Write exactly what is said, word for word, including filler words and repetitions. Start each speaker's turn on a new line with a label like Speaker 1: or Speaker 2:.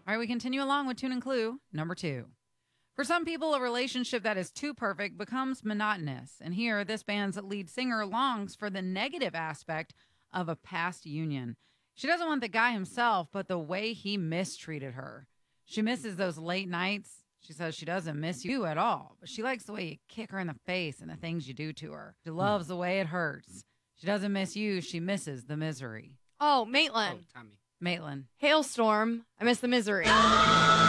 Speaker 1: All right, we continue along with tune and clue number two. For some people, a relationship that is too perfect becomes monotonous. And here, this band's lead singer longs for the negative aspect of a past union. She doesn't want the guy himself, but the way he mistreated her. She misses those late nights. She says she doesn't miss you at all, but she likes the way you kick her in the face and the things you do to her. She loves the way it hurts. She doesn't miss you. She misses the misery.
Speaker 2: Oh, Maitland.
Speaker 3: Oh, Tommy.
Speaker 1: Maitland.
Speaker 2: Hailstorm. I miss the misery.